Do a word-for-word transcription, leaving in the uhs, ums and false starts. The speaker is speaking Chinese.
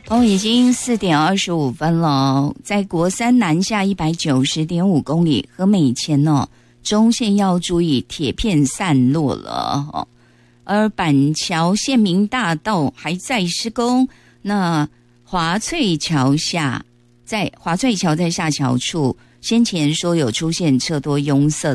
哦，已经四点二十五分了，在国三南下一百九十点五公里，和美前呢，中线要注意铁片散落了哦。而板桥县民大道还在施工，那华翠桥下，在华翠桥在下桥处，先前说有出现车多拥塞